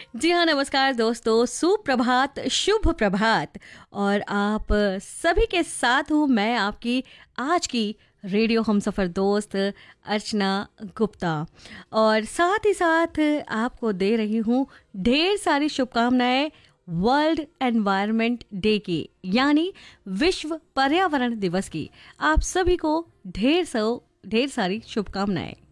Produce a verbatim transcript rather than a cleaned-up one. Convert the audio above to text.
जी हाँ, नमस्कार दोस्तों, सुप्रभात, शुभ प्रभात। और आप सभी के साथ हूँ मैं, आपकी आज की रेडियो हमसफ़र दोस्त अर्चना गुप्ता। और साथ ही साथ आपको दे रही हूँ ढेर सारी शुभकामनाएं वर्ल्ड एनवायरनमेंट डे की, यानी विश्व पर्यावरण दिवस की। आप सभी को ढेर सो ढेर सारी शुभकामनाएं।